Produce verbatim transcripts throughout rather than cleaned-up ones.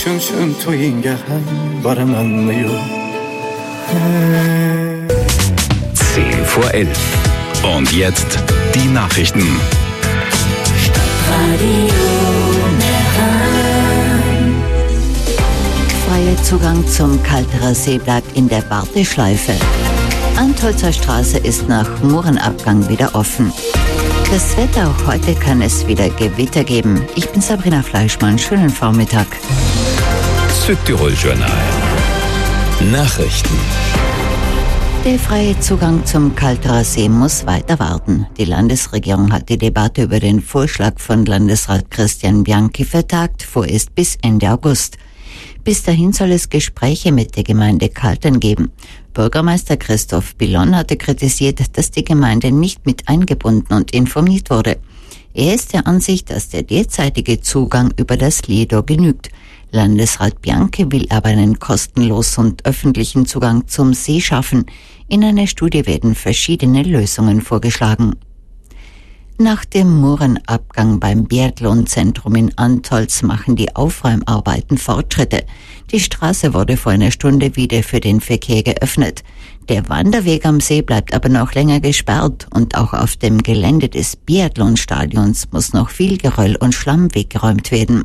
춤춘 토인가 한 바람 안내요. Zehn vor elf. Und jetzt die Nachrichten. Freier Zugang zum Kalterer See bleibt in der Warteschleife. Antholzer Straße ist nach Murenabgang wieder offen. Das Wetter, auch heute kann es wieder Gewitter geben. Ich bin Sabrina Fleischmann, schönen Vormittag. Südtirol-Journal. Nachrichten. Der freie Zugang zum Kalterer See muss weiter warten. Die Landesregierung hat die Debatte über den Vorschlag von Landesrat Christian Bianchi vertagt, vorerst bis Ende August. Bis dahin soll es Gespräche mit der Gemeinde Kaltern geben. Bürgermeister Christoph Billon hatte kritisiert, dass die Gemeinde nicht mit eingebunden und informiert wurde. Er ist der Ansicht, dass der derzeitige Zugang über das Lido genügt. Landesrat Bianchi will aber einen kostenlosen und öffentlichen Zugang zum See schaffen. In einer Studie werden verschiedene Lösungen vorgeschlagen. Nach dem Murenabgang beim Biathlonzentrum in Antholz machen die Aufräumarbeiten Fortschritte. Die Straße wurde vor einer Stunde wieder für den Verkehr geöffnet. Der Wanderweg am See bleibt aber noch länger gesperrt und auch auf dem Gelände des Biathlonstadions muss noch viel Geröll und Schlamm weggeräumt werden.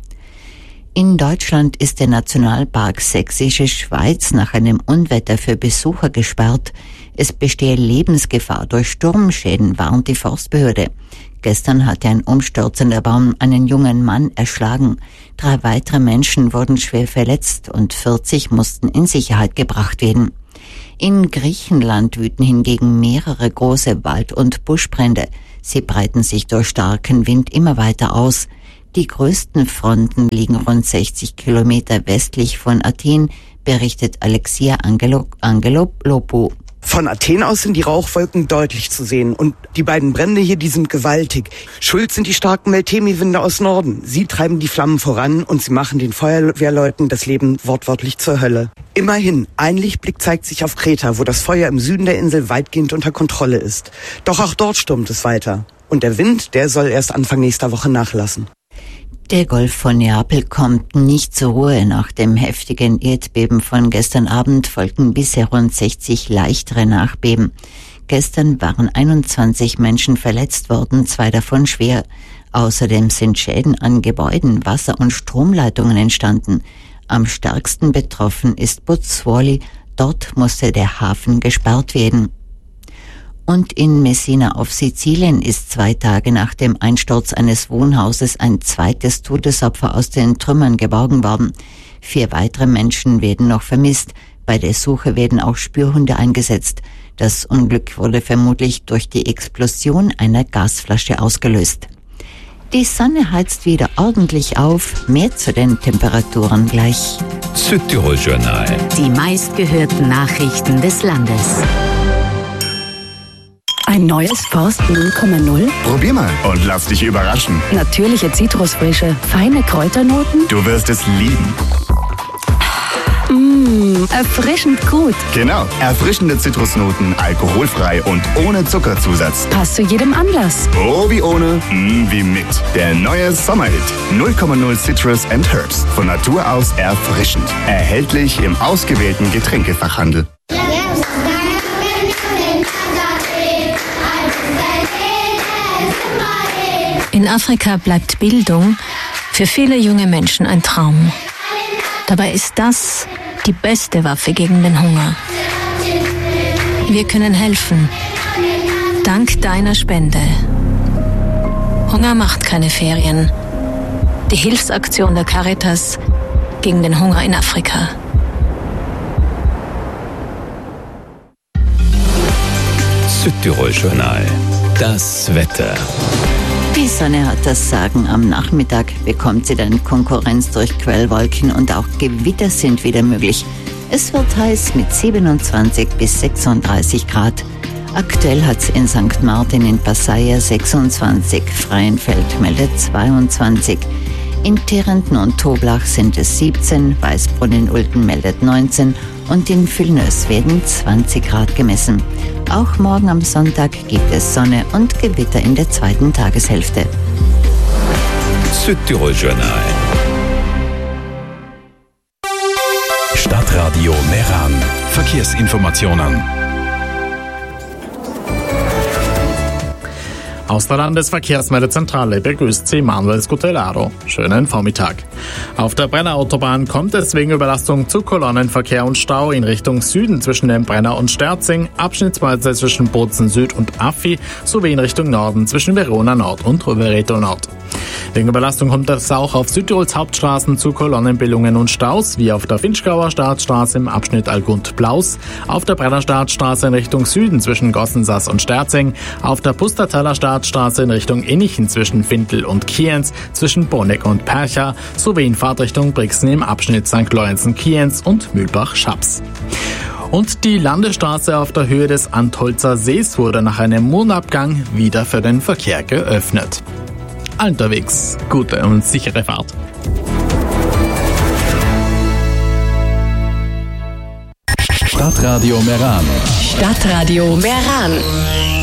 In Deutschland ist der Nationalpark Sächsische Schweiz nach einem Unwetter für Besucher gesperrt. Es bestehe Lebensgefahr durch Sturmschäden, warnt die Forstbehörde. Gestern hatte ein umstürzender Baum einen jungen Mann erschlagen. Drei weitere Menschen wurden schwer verletzt und vierzig mussten in Sicherheit gebracht werden. In Griechenland wüten hingegen mehrere große Wald- und Buschbrände. Sie breiten sich durch starken Wind immer weiter aus. Die größten Fronten liegen rund sechzig Kilometer westlich von Athen, berichtet Alexia Angelo- Angelopoulos. Von Athen aus sind die Rauchwolken deutlich zu sehen und die beiden Brände hier, die sind gewaltig. Schuld sind die starken Meltemi-Winde aus Norden. Sie treiben die Flammen voran und sie machen den Feuerwehrleuten das Leben wortwörtlich zur Hölle. Immerhin, ein Lichtblick zeigt sich auf Kreta, wo das Feuer im Süden der Insel weitgehend unter Kontrolle ist. Doch auch dort stürmt es weiter. Und der Wind, der soll erst Anfang nächster Woche nachlassen. Der Golf von Neapel kommt nicht zur Ruhe. Nach dem heftigen Erdbeben von gestern Abend folgten bisher rund sechzig leichtere Nachbeben. Gestern waren einundzwanzig Menschen verletzt worden, zwei davon schwer. Außerdem sind Schäden an Gebäuden, Wasser- und Stromleitungen entstanden. Am stärksten betroffen ist Pozzuoli. Dort musste der Hafen gesperrt werden. Und in Messina auf Sizilien ist zwei Tage nach dem Einsturz eines Wohnhauses ein zweites Todesopfer aus den Trümmern geborgen worden. Vier weitere Menschen werden noch vermisst. Bei der Suche werden auch Spürhunde eingesetzt. Das Unglück wurde vermutlich durch die Explosion einer Gasflasche ausgelöst. Die Sonne heizt wieder ordentlich auf. Mehr zu den Temperaturen gleich. Südtirol-Journal. Die meistgehörten Nachrichten des Landes. Ein neues Forst null Komma null? Probier mal und lass dich überraschen. Natürliche Zitrusfrische, feine Kräuternoten? Du wirst es lieben. Mmh, erfrischend gut. Genau, erfrischende Zitrusnoten, alkoholfrei und ohne Zuckerzusatz. Passt zu jedem Anlass. Oh, wie ohne, mm, wie mit. Der neue Sommerhit. null Komma null Citrus and Herbs. Von Natur aus erfrischend. Erhältlich im ausgewählten Getränkefachhandel. In Afrika bleibt Bildung für viele junge Menschen ein Traum. Dabei ist das die beste Waffe gegen den Hunger. Wir können helfen. Dank deiner Spende. Hunger macht keine Ferien. Die Hilfsaktion der Caritas gegen den Hunger in Afrika. Südtirol-Journal. Das Wetter. Die Sonne hat das Sagen. Am Nachmittag bekommt sie dann Konkurrenz durch Quellwolken und auch Gewitter sind wieder möglich. Es wird heiß mit siebenundzwanzig bis sechsunddreißig Grad. Aktuell hat es in Sankt Martin in Passaia sechsundzwanzig, Freienfeld meldet zweiundzwanzig. In Terenten und Toblach sind es siebzehn, Weißbrunn in Ulten meldet neunzehn und in Vilnius werden zwanzig Grad gemessen. Auch morgen am Sonntag gibt es Sonne und Gewitter in der zweiten Tageshälfte. Südtirol-Journal. Stadtradio Meran. Verkehrsinformationen. Aus der Landesverkehrsmeldezentrale begrüßt Sie Manuel Scutelaro. Schönen Vormittag. Auf der Brenner Autobahn kommt es wegen Überlastung zu Kolonnenverkehr und Stau in Richtung Süden zwischen dem Brenner und Sterzing, abschnittsweise zwischen Bozen Süd und Affi, sowie in Richtung Norden zwischen Verona Nord und Rovereto Nord. Wegen Überlastung kommt es auch auf Südtirols Hauptstraßen zu Kolonnenbildungen und Staus, wie auf der Finchgauer Startstraße im Abschnitt Allgund-Blaus, auf der Brenner Startstraße in Richtung Süden zwischen Gossensass und Sterzing, auf der Pustertaler Startstraße in Richtung Innichen zwischen Fintel und Kienz, zwischen Bonneck und Percha, sowie in Fahrtrichtung Brixen im Abschnitt Sankt Lorenzen-Kienz und Mühlbach-Schaps. Und die Landesstraße auf der Höhe des Antholzer Sees wurde nach einem Mondabgang wieder für den Verkehr geöffnet. Unterwegs, gute und sichere Fahrt. Stadtradio Meran. Stadtradio Meran.